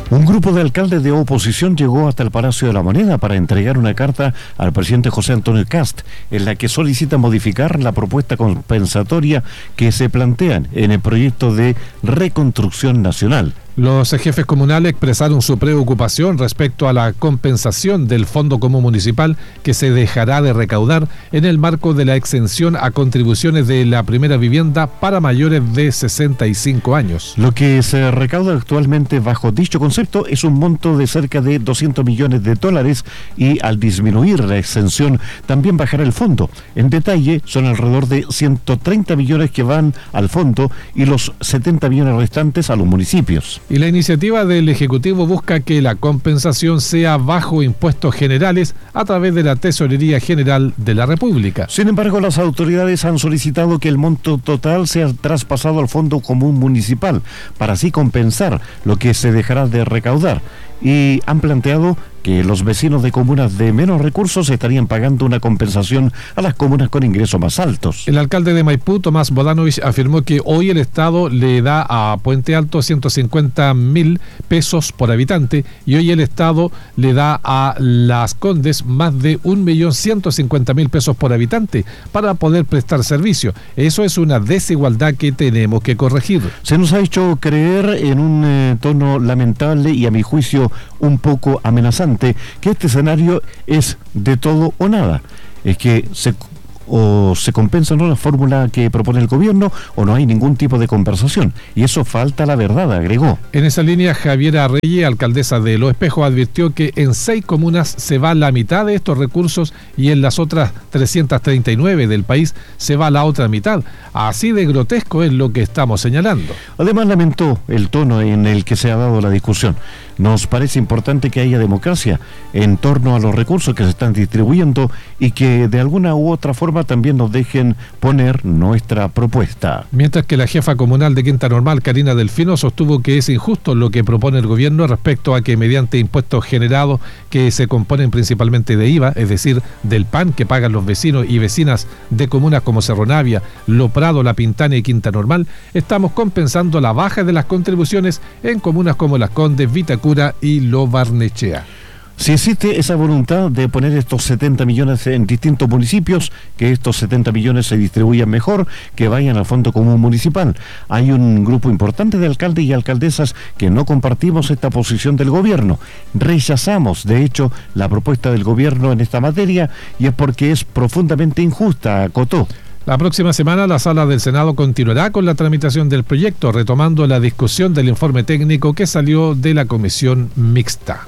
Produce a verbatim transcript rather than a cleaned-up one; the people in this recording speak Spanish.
Un grupo de alcaldes de oposición llegó hasta el Palacio de la Moneda para entregar una carta al presidente José Antonio Kast, en la que solicita modificar la propuesta compensatoria que se plantean en el proyecto de reconstrucción nacional. Los jefes comunales expresaron su preocupación respecto a la compensación del Fondo Común Municipal que se dejará de recaudar en el marco de la exención a contribuciones de la primera vivienda para mayores de sesenta y cinco años. Lo que se recauda actualmente bajo dicho concepto es un monto de cerca de doscientos millones de dólares y al disminuir la exención también bajará el fondo. En detalle, son alrededor de ciento treinta millones que van al fondo y los setenta millones restantes a los municipios. Y la iniciativa del Ejecutivo busca que la compensación sea bajo impuestos generales a través de la Tesorería General de la República. Sin embargo, las autoridades han solicitado que el monto total sea traspasado al Fondo Común Municipal para así compensar lo que se dejará de recaudar. Y han planteado que los vecinos de comunas de menos recursos estarían pagando una compensación a las comunas con ingresos más altos. El alcalde de Maipú, Tomás Bodanovich, afirmó que hoy el Estado le da a Puente Alto ciento cincuenta mil pesos por habitante y hoy el Estado le da a Las Condes más de un millón ciento cincuenta mil pesos por habitante para poder prestar servicio. Eso es una desigualdad que tenemos que corregir. Se nos ha hecho creer en un eh, tono lamentable y a mi juicio un poco amenazante que este escenario es de todo o nada. Es que se o se compensa no la fórmula que propone el gobierno o no hay ningún tipo de compensación. Y eso falta la verdad, agregó. En esa línea, Javiera Reyes, alcaldesa de Los Espejos, advirtió que en seis comunas se va la mitad de estos recursos y en las otras trescientas treinta y nueve del país se va la otra mitad. Así de grotesco es lo que estamos señalando. Además, lamentó el tono en el que se ha dado la discusión. Nos parece importante que haya democracia en torno a los recursos que se están distribuyendo y que de alguna u otra forma también nos dejen poner nuestra propuesta. Mientras que la jefa comunal de Quinta Normal, Karina Delfino, sostuvo que es injusto lo que propone el gobierno respecto a que mediante impuestos generados que se componen principalmente de I V A, es decir, del P A N que pagan los vecinos y vecinas de comunas como Cerro Navia, Lo Prado, La Pintana y Quinta Normal, estamos compensando la baja de las contribuciones en comunas como Las Condes, Vitacura y Lo Barnechea. Si existe esa voluntad de poner estos setenta millones en distintos municipios, que estos setenta millones se distribuyan mejor, que vayan al Fondo Común Municipal. Hay un grupo importante de alcaldes y alcaldesas que no compartimos esta posición del gobierno. Rechazamos, de hecho, la propuesta del gobierno en esta materia y es porque es profundamente injusta, acotó. La próxima semana la Sala del Senado continuará con la tramitación del proyecto, retomando la discusión del informe técnico que salió de la comisión mixta.